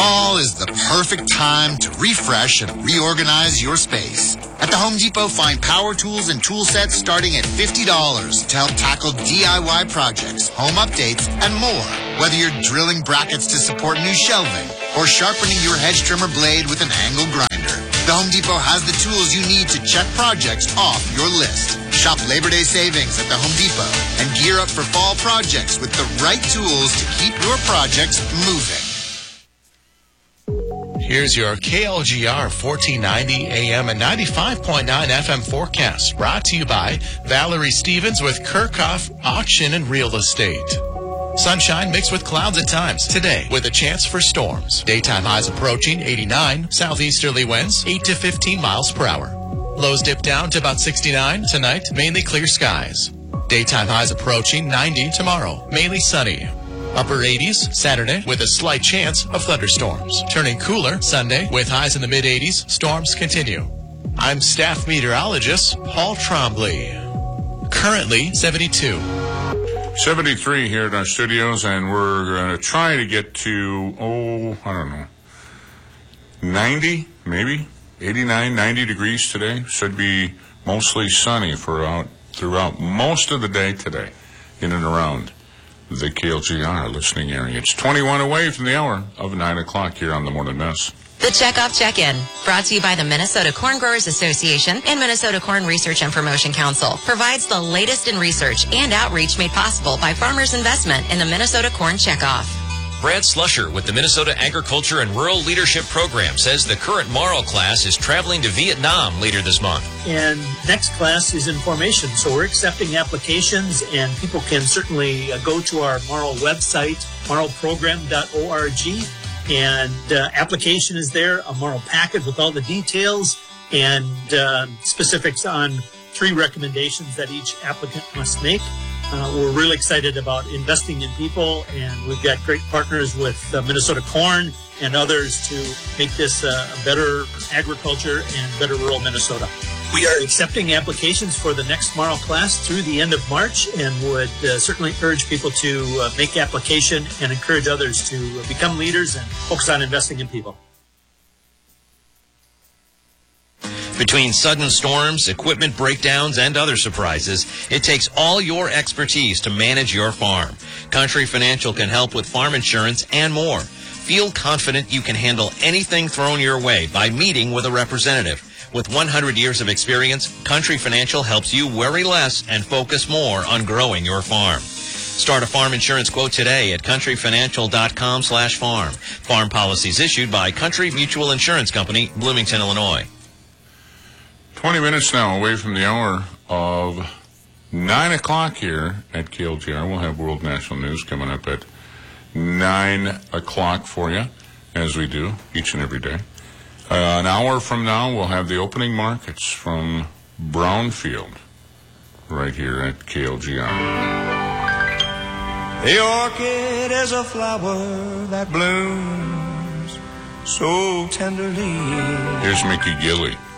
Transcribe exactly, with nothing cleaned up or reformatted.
Fall is the perfect time to refresh and reorganize your space. At the Home Depot, find power tools and tool sets starting at fifty dollars to help tackle D I Y projects, home updates, and more. Whether you're drilling brackets to support new shelving or sharpening your hedge trimmer blade with an angle grinder, the Home Depot has the tools you need to check projects off your list. Shop Labor Day savings at the Home Depot and gear up for fall projects with the right tools to keep your projects moving. Here's your K L G R fourteen ninety A M and ninety-five point nine F M forecast, brought to you by Valerie Stevens with Kirchhoff Auction and Real Estate. Sunshine mixed with clouds at times today with a chance for storms. Daytime highs approaching eighty-nine, southeasterly winds eight to fifteen miles per hour. Lows dip down to about sixty-nine. Tonight, mainly clear skies. Daytime highs approaching ninety tomorrow, mainly sunny. Upper eighties Saturday with a slight chance of thunderstorms. Turning cooler Sunday with highs in the mid eighties. Storms continue. I'm staff meteorologist Paul Trombley. Currently seventy-two. seventy-three here at our studios, and we're going to try to get to, oh, I don't know, ninety, maybe? eighty-nine, ninety degrees today. Should be mostly sunny for out, throughout most of the day today in and around the K L G R listening area. It's twenty-one away from the hour of nine o'clock here on the Morning Mess. The Checkoff Check-In, brought to you by the Minnesota Corn Growers Association and Minnesota Corn Research and Promotion Council, provides the latest in research and outreach made possible by farmers' investment in the Minnesota Corn Checkoff. Brad Slusher with the Minnesota Agriculture and Rural Leadership Program says the current Marl class is traveling to Vietnam later this month. And next class is in formation, so we're accepting applications, and people can certainly uh, go to our Marl website, marl program dot org, and uh, application is there, a Marl packet with all the details and uh, specifics on three recommendations that each applicant must make. Uh, we're really excited about investing in people, and we've got great partners with uh, Minnesota Corn and others to make this uh, a better agriculture and better rural Minnesota. We are accepting applications for the next Marl class through the end of March, and would uh, certainly urge people to uh, make application and encourage others to uh, become leaders and focus on investing in people. Between sudden storms, equipment breakdowns, and other surprises, it takes all your expertise to manage your farm. Country Financial can help with farm insurance and more. Feel confident you can handle anything thrown your way by meeting with a representative. With one hundred years of experience, Country Financial helps you worry less and focus more on growing your farm. Start a farm insurance quote today at country financial dot com slash farm. Farm policies issued by Country Mutual Insurance Company, Bloomington, Illinois. twenty minutes now away from the hour of nine o'clock here at K L G R. We'll have World National News coming up at nine o'clock for you, as we do each and every day. Uh, an hour from now, we'll have the opening markets from Brownfield right here at K L G R. The orchid is a flower that blooms so tenderly. Here's Mickey Gilley.